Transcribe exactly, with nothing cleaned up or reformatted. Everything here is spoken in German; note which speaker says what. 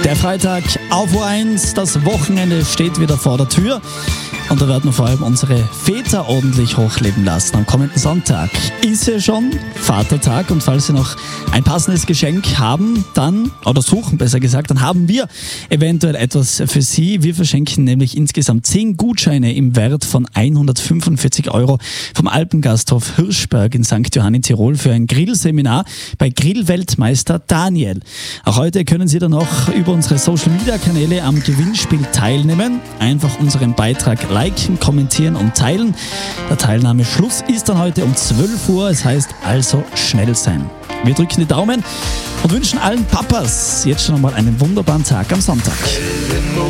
Speaker 1: Der Freitag auf O eins, das Wochenende steht wieder vor der Tür. Und da werden wir vor allem unsere Väter ordentlich hochleben lassen. Am kommenden Sonntag ist ja schon Vatertag. Und falls Sie noch ein passendes Geschenk haben, dann, oder suchen besser gesagt, dann haben wir eventuell etwas für Sie. Wir verschenken nämlich insgesamt zehn Gutscheine im Wert von hundertfünfundvierzig Euro vom Alpengasthof Hirschberg in Sankt Johann in Tirol für ein Grillseminar bei Grillweltmeister Daniel. Auch heute können Sie dann noch über unsere Social-Media-Kanäle am Gewinnspiel teilnehmen. Einfach unseren Beitrag liken, kommentieren und teilen. Der Teilnahmeschluss ist dann heute um zwölf Uhr. Es heißt also schnell sein. Wir drücken die Daumen und wünschen allen Papas jetzt schon einmal einen wunderbaren Tag am Sonntag.